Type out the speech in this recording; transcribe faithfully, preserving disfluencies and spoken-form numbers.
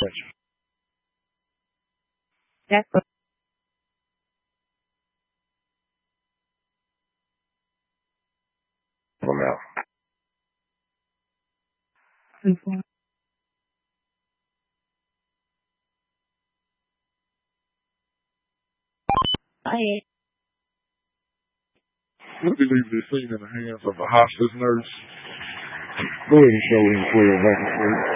attention. That's Them out. mm-hmm. I Let me leave this scene in the hands of a hospice nurse. Go ahead and show him twelve vacancies.